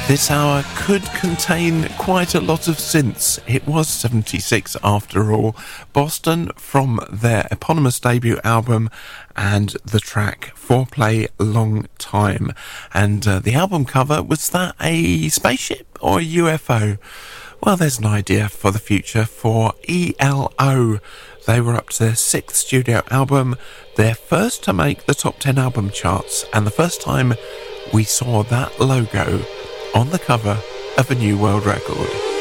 This hour could contain quite a lot of synths. It was 76 after all. Boston from their eponymous debut album and the track Foreplay Long Time. And the album cover, was that a spaceship or a UFO? Well, there's an idea for the future for ELO. They were up to their 6th studio album, their first to make the top 10 album charts, and the first time we saw that logo on the cover of a New World Record.